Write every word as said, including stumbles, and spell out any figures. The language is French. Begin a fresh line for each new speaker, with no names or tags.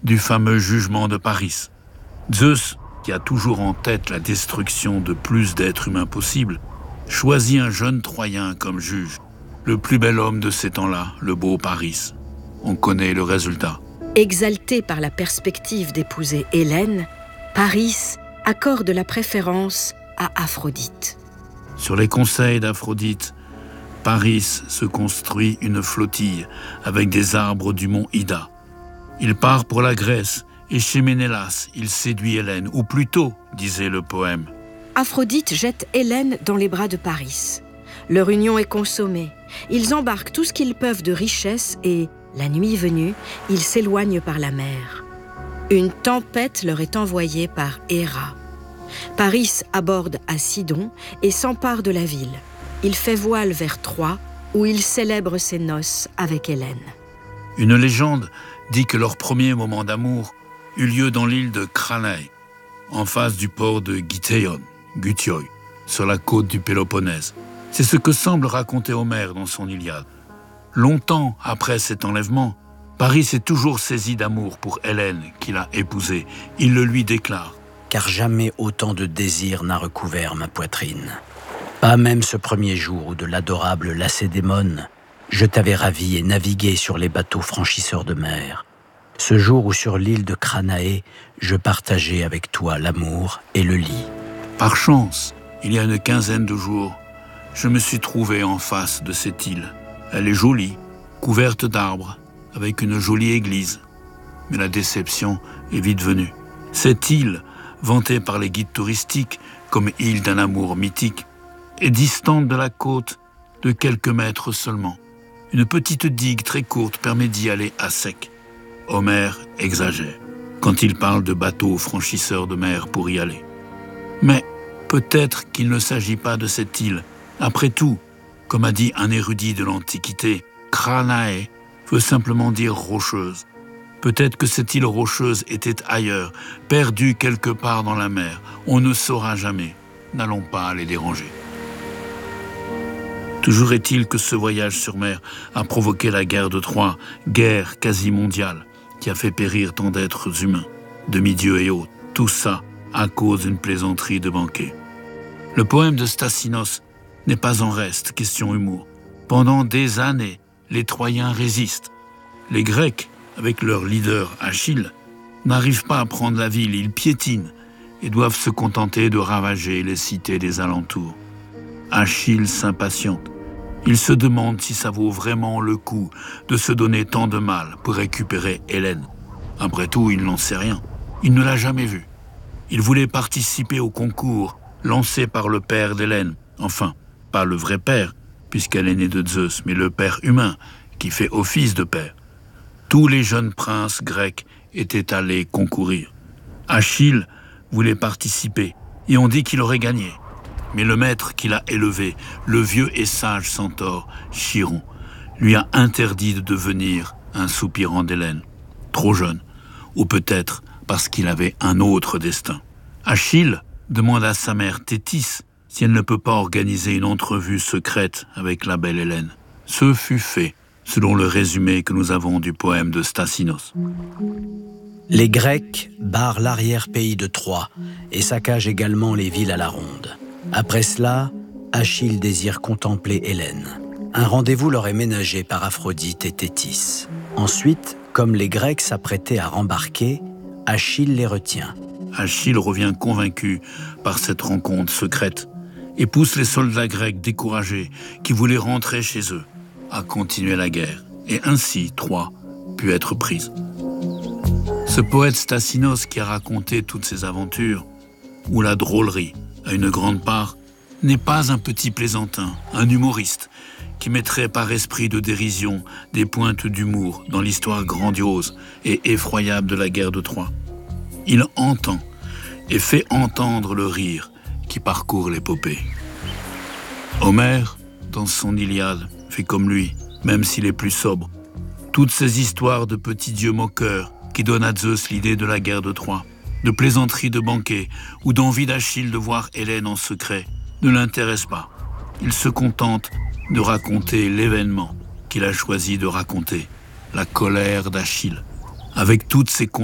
du fameux jugement de Paris. Zeus, qui a toujours en tête la destruction de plus d'êtres humains possible, choisit un jeune Troyen comme juge, le plus bel homme de ces temps-là, le beau Paris. On connaît le résultat.
Exalté par la perspective d'épouser Hélène, Paris accorde la préférence à Aphrodite.
Sur les conseils d'Aphrodite, Paris se construit une flottille avec des arbres du mont Ida. Il part pour la Grèce et chez Ménélas, il séduit Hélène, ou plutôt, disait le poème.
Aphrodite jette Hélène dans les bras de Paris. Leur union est consommée. Ils embarquent tout ce qu'ils peuvent de richesse et, la nuit venue, ils s'éloignent par la mer. Une tempête leur est envoyée par Héra. Paris aborde à Sidon et s'empare de la ville. Il fait voile vers Troie, où il célèbre ses noces avec Hélène.
Une légende dit que leur premier moment d'amour eut lieu dans l'île de Cranae, en face du port de Giteion, Gutioi, sur la côte du Péloponnèse. C'est ce que semble raconter Homère dans son Iliade. Longtemps après cet enlèvement, Paris est toujours saisi d'amour pour Hélène qu'il a épousée. Il le lui déclare.
Car jamais autant de désir n'a recouvert ma poitrine. Pas même ce premier jour où de l'adorable Lacédémone, je t'avais ravi et navigué sur les bateaux franchisseurs de mer. Ce jour où sur l'île de Cranae, je partageais avec toi l'amour et le lit.
Par chance, il y a une quinzaine de jours, je me suis trouvé en face de cette île. Elle est jolie, couverte d'arbres, avec une jolie église. Mais la déception est vite venue. Cette île, vantée par les guides touristiques comme île d'un amour mythique, est distante de la côte de quelques mètres seulement. Une petite digue très courte permet d'y aller à sec. Homère exagère quand il parle de bateaux franchisseurs de mer pour y aller. Mais peut-être qu'il ne s'agit pas de cette île. Après tout, comme a dit un érudit de l'Antiquité, Cranae veut simplement dire rocheuse. Peut-être que cette île rocheuse était ailleurs, perdue quelque part dans la mer. On ne saura jamais. N'allons pas les déranger. Toujours est-il que ce voyage sur mer a provoqué la guerre de Troie, guerre quasi mondiale, qui a fait périr tant d'êtres humains, demi-dieux et autres. Tout ça à cause d'une plaisanterie de banquet. Le poème de Stassinos n'est pas en reste, question humour. Pendant des années, les Troyens résistent. Les Grecs, avec leur leader Achille, n'arrivent pas à prendre la ville, ils piétinent et doivent se contenter de ravager les cités des alentours. Achille s'impatiente. Il se demande si ça vaut vraiment le coup de se donner tant de mal pour récupérer Hélène. Après tout, il n'en sait rien. Il ne l'a jamais vue. Il voulait participer au concours lancé par le père d'Hélène. Enfin, pas le vrai père, puisqu'elle est née de Zeus, mais le père humain, qui fait office de père. Tous les jeunes princes grecs étaient allés concourir. Achille voulait participer, et on dit qu'il aurait gagné. Mais le maître qu'il a élevé, le vieux et sage centaure, Chiron, lui a interdit de devenir un soupirant d'Hélène, trop jeune, ou peut-être parce qu'il avait un autre destin. Achille demande à sa mère Thétis si elle ne peut pas organiser une entrevue secrète avec la belle Hélène. Ce fut fait, selon le résumé que nous avons du poème de Stassinos.
Les Grecs barrent l'arrière-pays de Troie et saccagent également les villes à la ronde. Après cela, Achille désire contempler Hélène. Un rendez-vous leur est ménagé par Aphrodite et Thétis. Ensuite, comme les Grecs s'apprêtaient à rembarquer, Achille les retient.
Achille revient convaincu par cette rencontre secrète et pousse les soldats grecs découragés qui voulaient rentrer chez eux à continuer la guerre. Et ainsi, Troie put être prise. Ce poète Stassinos qui a raconté toutes ces aventures, où la drôlerie a une grande part, n'est pas un petit plaisantin, un humoriste, qui mettrait par esprit de dérision des pointes d'humour dans l'histoire grandiose et effroyable de la guerre de Troie. Il entend et fait entendre le rire qui parcourt l'épopée. Homère, dans son Iliade, fait comme lui, même s'il est plus sobre. Toutes ces histoires de petits dieux moqueurs qui donnent à Zeus l'idée de la guerre de Troie, de plaisanteries de banquets ou d'envie d'Achille de voir Hélène en secret, ne l'intéressent pas. Il se contente de raconter l'événement qu'il a choisi de raconter, la colère d'Achille, avec toutes ses